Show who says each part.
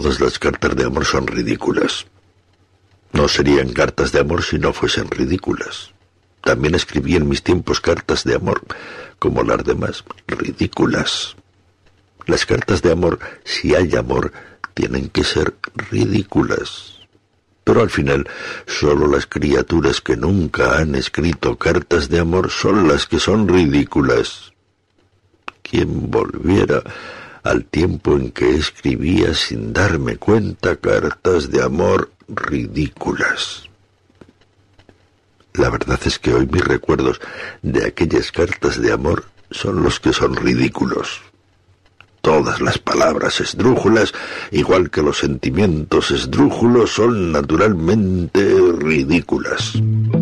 Speaker 1: Todas las cartas de amor son ridículas. No serían cartas de amor si no fuesen ridículas. También escribí en mis tiempos cartas de amor, como las demás, ridículas. Las cartas de amor, si hay amor, tienen que ser ridículas. Pero al final, solo las criaturas que nunca han escrito cartas de amor son las que son ridículas. Quien volviera al tiempo en que escribía sin darme cuenta cartas de amor ridículas. La verdad es que hoy mis recuerdos de aquellas cartas de amor son los que son ridículos. Todas las palabras esdrújulas, igual que los sentimientos esdrújulos, son naturalmente ridículas.